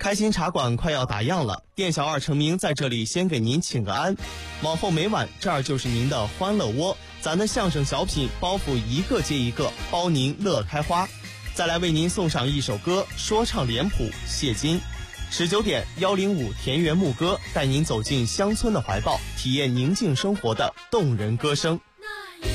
开心茶馆快要打烊了，店小二成名在这里先给您请个安。往后每晚这儿就是您的欢乐窝，咱的相声小品包袱一个接一个，包您乐开花。再来为您送上一首歌，说唱脸谱谢金。19点105田园牧歌带您走进乡村的怀抱，体验宁静生活的动人歌声。